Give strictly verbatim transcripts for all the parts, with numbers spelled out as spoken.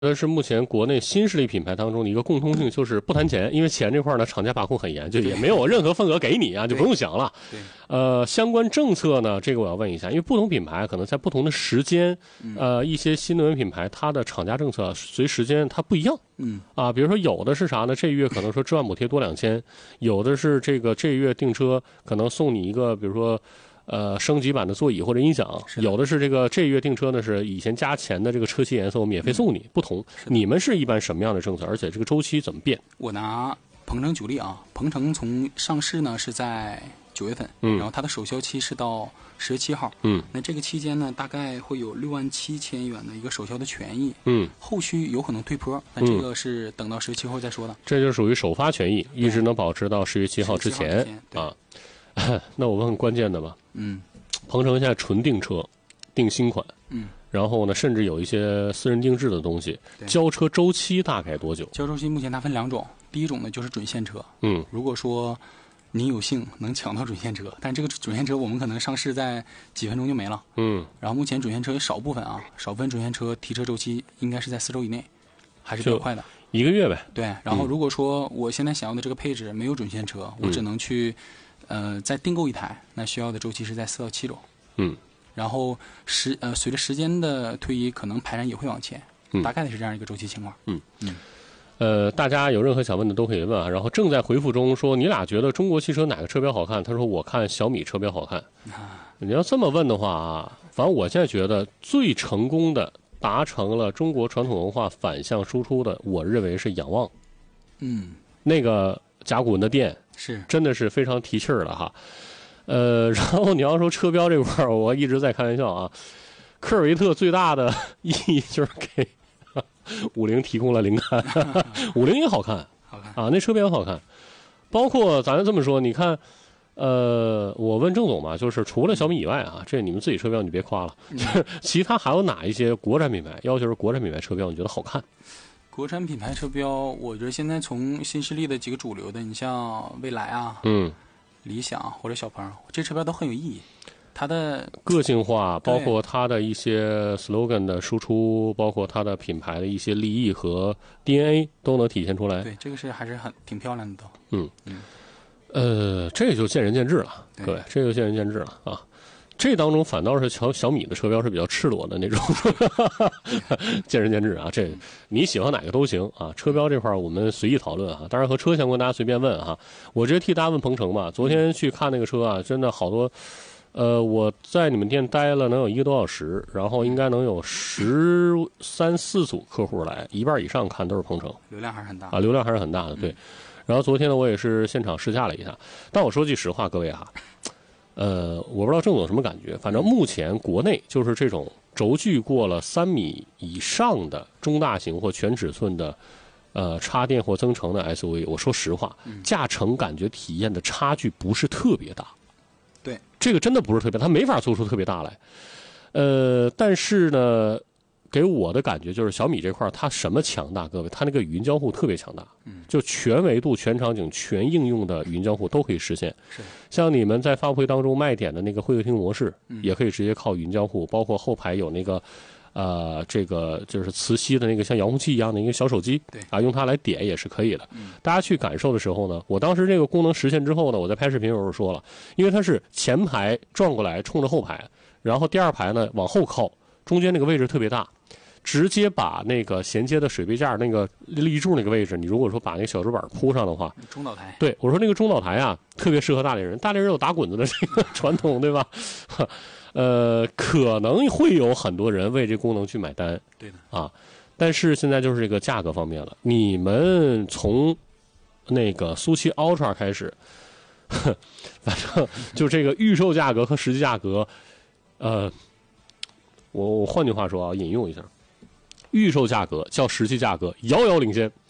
这是目前国内新势力品牌当中的一个共通性，就是不谈钱，因为钱这块呢，厂家把控很严，就也没有任何份额给你啊，就不用想了。呃，相关政策呢，这个我要问一下，因为不同品牌可能在不同的时间，呃，一些新能源品牌它的厂家政策随时间它不一样。嗯啊，比如说有的是啥呢？这月可能说置换补贴多两千，有的是这个这月订车可能送你一个，比如说。呃，升级版的座椅或者音响，有的是这个这月订车呢是以前加钱的这个车漆颜色我免费送你，嗯、不同。你们是一般什么样的政策？而且这个周期怎么变？ 我拿鹏程举例啊，鹏程从上市呢是在九月份，嗯，然后它的首销期是到十月七号，嗯，那这个期间呢，大概会有六万七千元的一个首销的权益，嗯，后续有可能退坡，那这个是等到十月七号再说的。 这就属于首发权益，一直能保持到十月七号之前啊。那我问关键的吧，嗯，鹏程现在纯订车，订新款，嗯，然后呢，甚至有一些私人定制的东西，交车周期大概多久？ 交周期目前它分两种，第一种呢就是准现车，嗯，如果说您有幸能抢到准现车，但这个准现车我们可能上市在几分钟就没了，嗯，然后目前准现车有少部分啊，少部分准现车提车周期应该是在四周以内，还是比较快的， 一个月呗。 对，然后如果说我现在想要的这个配置没有准现车，我只能去。呃，再订购一台，那需要的周期是在四到七周。嗯，然后时呃，随着时间的推移，可能排量也会往前，嗯、大概是这样一个周期情况。 嗯嗯，呃，大家有任何想问的都可以问啊。然后正在回复中说，你俩觉得中国汽车哪个车标好看？他说我看小米车标好看。啊、你要这么问的话啊，反正我现在觉得最成功的达成了中国传统文化反向输出的，我认为是仰望。嗯，那个甲骨文的店。 是， 真的是非常提气儿了哈，呃，然后你要说车标这块儿，我一直在开玩笑啊。科尔维特最大的意义就是给五菱提供了灵感，五菱也好看， 好看啊，那车标好看。包括咱这么说，你看，呃，我问郑总嘛，就是除了小米以外啊，这你们自己车标你别夸了，就是其他还有哪一些国产品牌要求是国产品牌车标你觉得好看？ 国产品牌车标，我觉得现在从新势力的几个主流的，你像蔚来啊， 嗯， 理想或者小鹏，这车标都很有意义。它的个性化，包括它的一些 slogan 的输出，包括它的品牌的一些立意和 D N A 都能体现出来。 对，这个是还是很挺漂亮的都。 嗯嗯，呃，这就见仁见智了，各位，这就见仁见智了啊。这当中反倒是小小米的车标是比较赤裸的那种，见仁见智啊。这你喜欢哪个都行啊。车标这块我们随意讨论啊，当然和车相关大家随便问啊。我直接替大家问鹏程吧。昨天去看那个车啊，真的好多，呃，我在你们店待了能有一个多小时，然后应该能有十三四组客户来，一半以上看都是鹏程， 流量还是很大啊，流量还是很大的，对。嗯、然后昨天呢，我也是现场试驾了一下，但我说句实话，各位哈。呃，我不知道郑总什么感觉，反正目前国内就是这种轴距过了三米以上的中大型或全尺寸的，呃，插电或增程的 S U V， 我说实话，驾乘感觉体验的差距不是特别大。 对， 这个真的不是特别，它没法做出特别大来。呃，但是呢，给我的感觉就是小米这块它什么强大？各位，它那个语音交互特别强大，就全维度、全场景、全应用的语音交互都可以实现。 是， 像你们在发布会当中卖点的那个会客厅模式，也可以直接靠语音交互，包括后排有那个，呃，这个就是磁吸的那个像遥控器一样的一个小手机， 对啊，用它来点也是可以的。大家去感受的时候呢，我当时这个功能实现之后呢，我在拍视频的时候说了，因为它是前排转过来冲着后排，然后第二排呢往后靠，中间那个位置特别大。直接把那个衔接的水杯架那个立柱那个位置，你如果说把那个小桌板铺上的话， 中岛台， 对我说那个中岛台啊，特别适合大连人，大连人有打滚子的这个传统，对吧？呃，可能会有很多人为这功能去买单， 对的啊。但是现在就是这个价格方面了，你们从那个苏七 Ultra 开始，反正就这个预售价格和实际价格，呃，我我换句话说啊，引用一下。预售价格较实际价格遥遥领先，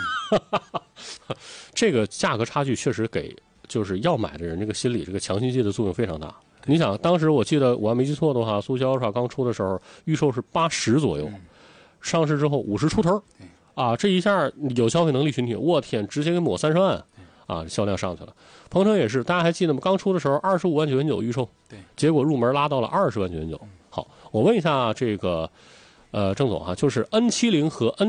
这个价格差距确实给就是要买的人这个心理这个强心剂的作用非常大。你想，当时我记得我要没记错的话，苏七 Ultra刚出的时候，预售是八十左右，嗯、上市之后五十出头，啊，这一下有消费能力群体，我天，直接给抹三十万，啊，销量上去了。鹏程也是，大家还记得吗？刚出的时候二十五万九千九预售， 对， 结果入门拉到了二十万九千九。好，我问一下这个。 呃，郑总哈，就是 N 七零和 N